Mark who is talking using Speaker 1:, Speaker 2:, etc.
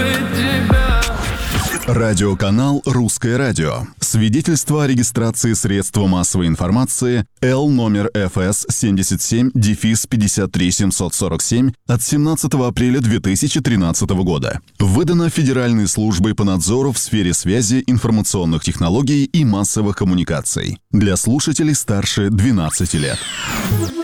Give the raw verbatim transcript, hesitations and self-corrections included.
Speaker 1: забыть тебя.
Speaker 2: Радиоканал «Русское радио». Свидетельство о регистрации средства массовой информации Л номер эф эс семьдесят семь пятьдесят три семьсот сорок семь от семнадцатого апреля две тысячи тринадцатого года. Выдано Федеральной службой по надзору в сфере связи, информационных технологий и массовых коммуникаций. Для слушателей старше двенадцати лет.